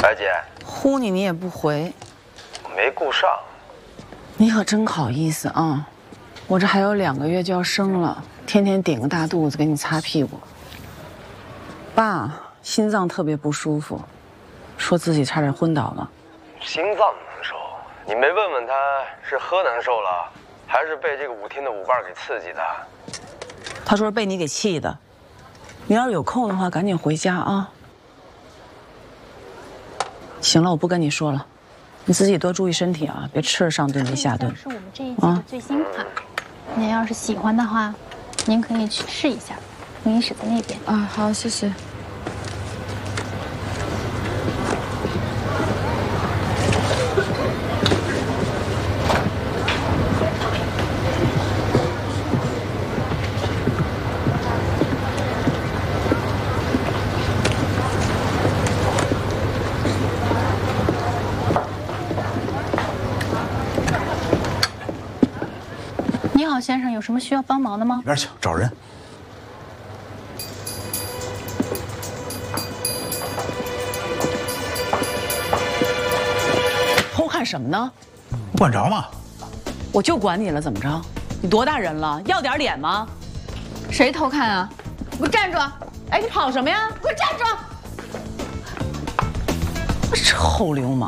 白姐， 呼你也不回， 我没顾上。 你可真好意思啊！我这还有2个月就要生了，天天顶个大肚子给你擦屁股。爸心脏特别不舒服，说自己差点昏倒了。 心脏难受，你没问问他是喝难受了，还是被这个舞厅的舞伴给刺激的？ 他说是被你给气的。你要是有空的话，赶紧回家啊！行了，我不跟你说了，你自己多注意身体啊，别吃了上顿没下顿。 是我们这一季的最新款，您要是喜欢的话，您可以去试一下，更衣室在那边。 啊，好，谢谢。 你好，先生，有什么需要帮忙的吗？ 里边请，找人。 偷看什么呢？ 不管着吗？ 我就管你了，怎么着？你多大人了，要点脸吗？ 谁偷看啊？给我站住！ 哎，你跑什么呀？ 给我站住！ 臭流氓！